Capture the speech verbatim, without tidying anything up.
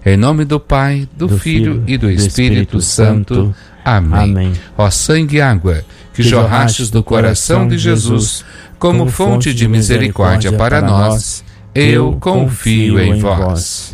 Em nome do Pai, do, do Filho, Filho e do, do Espírito, Espírito Santo. Amém. Amém. Ó sangue e água, que, que jorrastes do coração de Jesus, como fonte de misericórdia para nós, eu confio em vós.